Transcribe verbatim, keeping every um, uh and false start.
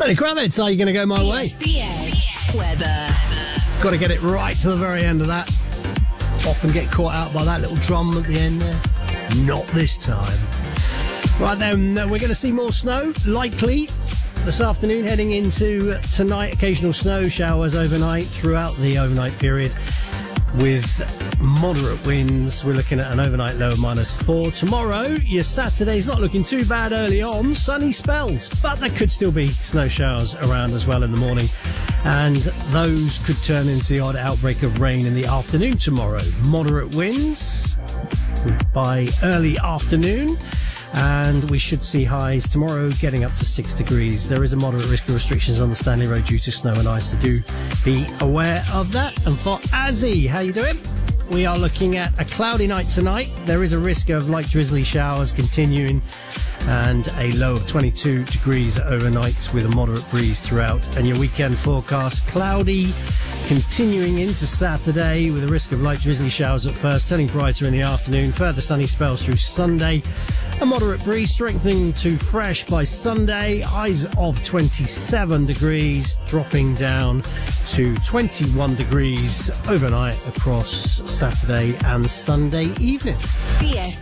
Lenny Kravitz, are you going to go my way? B S weather. Got to get it right to the very end of that. Often get caught out by that little drum at the end there. Not this time. Right then, uh, we're going to see more snow, likely this afternoon, heading into tonight. Occasional snow showers overnight throughout the overnight period with moderate winds. We're looking at an overnight low of minus four. Tomorrow, your Saturday's not looking too bad early on. Sunny spells, but there could still be snow showers around as well in the morning. And those could turn into the odd outbreak of rain in the afternoon tomorrow. Moderate winds by early afternoon. And we should see highs tomorrow getting up to six degrees. There is a moderate risk of restrictions on the Stanley Road due to snow and ice, so do be aware of that. And for Azzy, how you doing? We are looking at a cloudy night tonight. There is a risk of light drizzly showers continuing and a low of twenty-two degrees overnight with a moderate breeze throughout. And your weekend forecast, cloudy continuing into Saturday with a risk of light drizzly showers at first, turning brighter in the afternoon, further sunny spells through Sunday. A moderate breeze strengthening to fresh by Sunday, highs of twenty-seven degrees, dropping down to twenty-one degrees overnight across Saturday and Sunday evening. B S